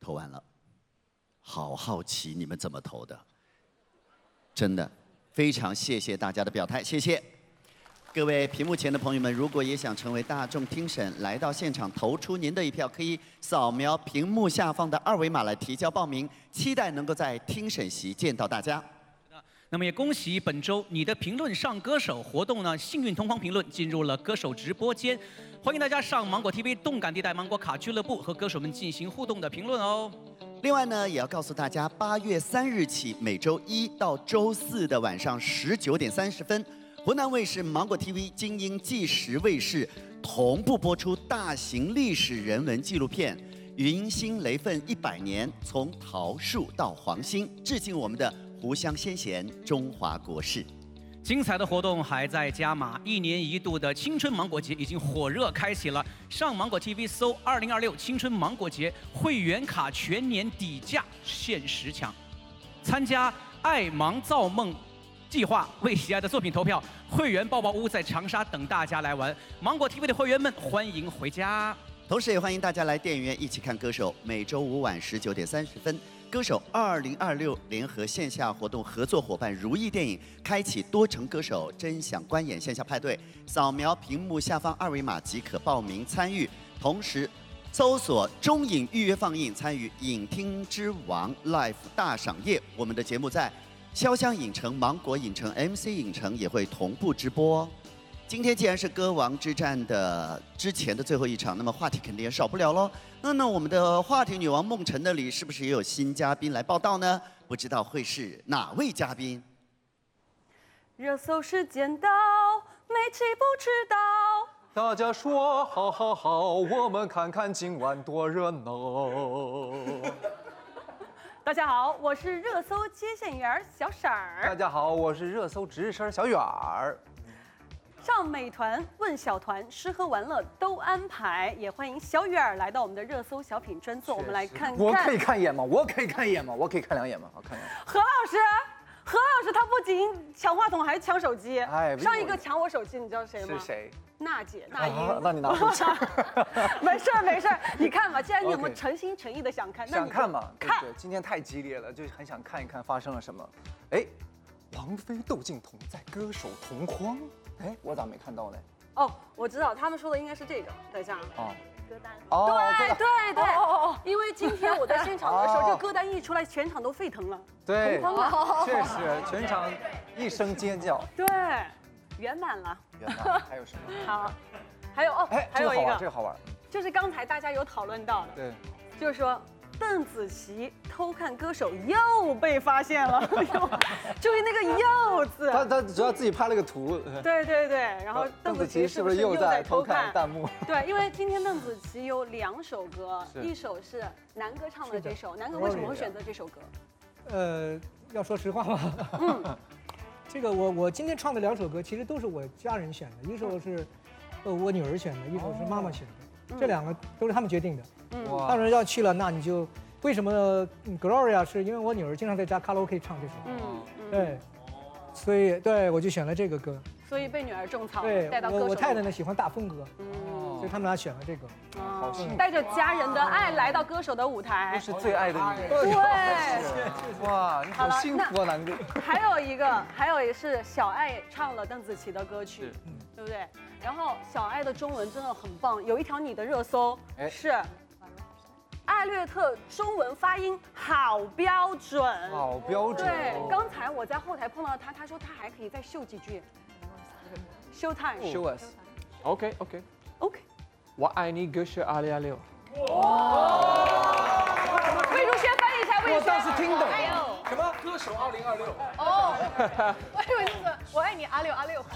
投完了，好好奇你们怎么投的，真的非常谢谢大家的表态，谢谢。各位屏幕前的朋友们，如果也想成为大众听审，来到现场投出您的一票，可以扫描屏幕下方的2维码来提交报名，期待能够在听审席见到大家。 那么也恭喜本周你的评论上歌手活动呢，幸运同框评论进入了歌手直播间，欢迎大家上芒果 TV 动感地带芒果卡俱乐部和歌手们进行互动的评论哦。 另外呢，也要告诉大家，8月3日起，每周一到周四的晚上19点30分，湖南卫视芒果 TV 精英纪实卫视同步播出大型历史人文纪录片《云星雷奋100年：从桃树到黄兴》，致敬我们的 湖湘先贤，中华国事。 精彩的活动还在加码，1年1度的青春芒果节已经火热开启了。上芒果 TV 搜2026青春芒果节会员卡全年底价限时抢，参加爱芒造梦计划，为喜爱的作品投票。会员抱抱屋在长沙等大家来玩。芒果 TV 的会员们，欢迎回家。 同时也欢迎大家来电影院一起看歌手，每周五晚19点30分。 歌手2026联合线下活动合作伙伴如意电影开启多城歌手真想观演线下派对，扫描屏幕下方2维码即可报名参与。同时，搜索中影预约放映，参与影厅之王 Live 大赏夜。我们的节目在潇湘影城、芒果影城、MC 影城也会同步直播哦。 今天既然是歌王之战的之前的最后一场，那么话题肯定也少不了喽。那我们的话题女王梦辰那里是不是也有新嘉宾来报道呢？不知道会是哪位嘉宾？ 热搜时间到，美琪不迟到。 大家说好好好，我们看看今晚多热闹。 大家好，我是热搜接线员小婶儿。 大家好，我是热搜值日生小远儿。 上美团问小团，吃喝玩乐都安排，也欢迎小雨儿来到我们的热搜小品专座，我们来看看。 我可以看一眼吗？我可以看一眼吗？我可以看2眼吗？我看2眼。 何老师他不仅抢话筒，还抢手机。 哎， 上一个抢我手机，你知道谁吗？ 是谁？ 娜姐，那英。 那你拿手机。 没事儿没事儿，你看吧，既然你们诚心诚意的想看， 想看嘛？ 看。 对，今天太激烈了，就很想看一看发生了什么。哎，王菲、窦靖童在歌手同框。 哎，我咋没看到呢？ 哦，我知道，他们说的应该是这个，等一下啊， 歌单。 哦， 对，因为今天我在现场的时候，这歌单一出来，全场都沸腾了。 对，确实，全场一声尖叫。 对，圆满了。 圆满，还有什么？ 好，还有哦， 哎， 还有一个， 这个好玩， 就是刚才大家有讨论到的， 对， 就是说。 邓紫棋偷看歌手又被发现了，注意那个“又”字。 他主要自己拍了个图。 对，然后邓紫棋是不是又在偷看弹幕？ 对，因为今天邓紫棋有2首歌，一首是南哥唱的这首，南哥为什么会选择这首歌？ 要说实话吗？这个我今天唱的2首歌其实都是我家人选的，一首是我女儿选的，一首是妈妈选的，这2个都是他们决定的。 当然要去了，那你就为什么 Gloria 是因为我女儿经常在家卡拉 OK 唱这首，对，所以对我就选了这个歌， 所以被女儿种草， 对， 带到歌手。 我太太呢喜欢大风歌，所以他们俩选了这个， 好幸福， 带着家人的爱来到歌手的舞台， 都是最爱的女人， 对， 哇，你好幸福啊，南哥。 还有一个是小爱唱了邓紫棋的歌曲，对不对？然后小爱的中文真的很棒，有一条你的热搜是。 艾略特中文发音好标准， 好标准。 对，刚才我在后台碰到他，他说他还可以再秀几句。Show time。 Show us。 OK。我爱你歌手206。 魏如萱翻译一下，魏如萱。 我倒是听懂了。 什么？歌手2026。 哦，我以为就是我爱你阿六。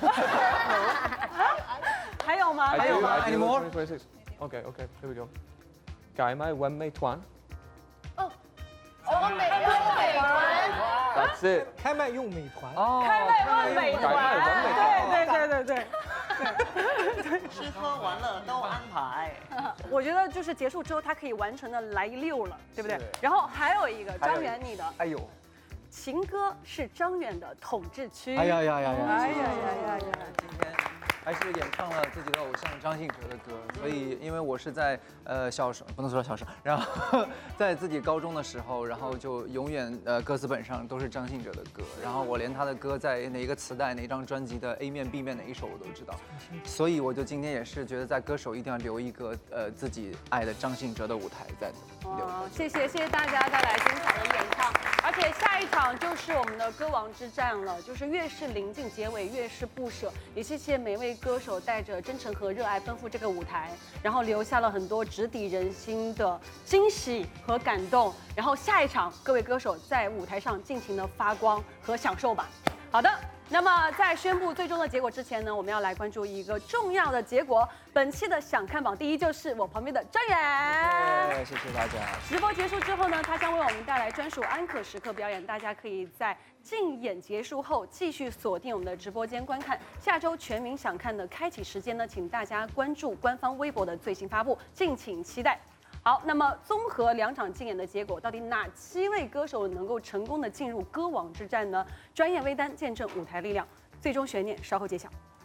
还有吗 ？Any more？ OK， here we go。 改卖完美团。 哦，美团。 That's it。 开麦用美团。 哦。开麦问美团。对。 吃喝玩乐都安排。 我觉得就是结束之后，他可以完成的来一溜了，对不对？然后还有一个张远你的。 哎呦。 情歌是张远的统治区。 哎呀。 今天。 还是演唱了自己的偶像张信哲的歌。所以因为我是在小时候不能说小时候，然后在自己高中的时候，然后就永远歌词本上都是张信哲的歌，然后我连他的歌在哪一个磁带、哪一张专辑的 A 面、B 面哪一首我都知道。所以我就今天也是觉得在歌手一定要留一个自己爱的张信哲的舞台在这。 哇，谢谢大家带来精彩的演唱，而且下一场就是我们的歌王之战了，就是越是临近结尾越是不舍，也谢谢每位歌手带着真诚和热爱奔赴这个舞台，然后留下了很多直抵人心的惊喜和感动。然后下一场各位歌手在舞台上尽情的发光和享受吧。好的。那么在宣布最终的结果之前呢，我们要来关注一个重要的结果。本期的想看榜第一就是我旁边的张远。 谢谢大家。 直播结束之后呢，他将为我们带来专属安可时刻表演，大家可以在竞演结束后继续锁定我们的直播间观看。下周全民想看的开启时间呢，请大家关注官方微博的最新发布，敬请期待。好，那么综合2场竞演的结果，到底哪7位歌手能够成功的进入歌王之战呢？专业微单见证舞台力量，最终悬念稍后揭晓。